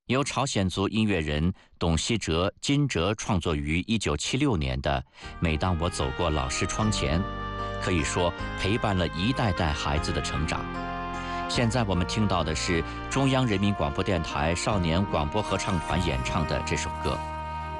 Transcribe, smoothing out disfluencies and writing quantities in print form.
由朝鲜族音乐人董希哲、金哲创作于1976年的《每当我走过老师窗前》，可以说陪伴了一代代孩子的成长。现在我们听到的是中央人民广播电台少年广播合唱团演唱的这首歌。